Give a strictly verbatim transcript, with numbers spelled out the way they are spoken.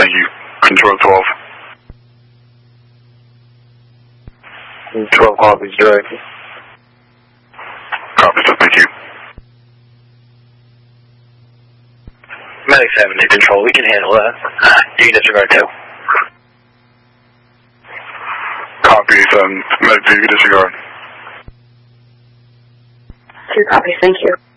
Thank you. Control twelve. twelve copies, directly. Copy, sir. Thank you. Medic seven to control, we can handle that. You can disregard two. Copy, seven. Medic two, you can disregard. Two copies, thank you.